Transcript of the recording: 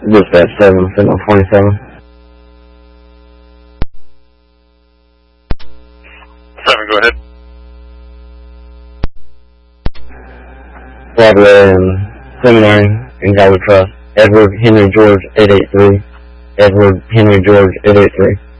Dispatch 7, signal 27. 7, go ahead. Broadway and Seminary in Galway Trust. Edward Henry George 883. Edward Henry George 883.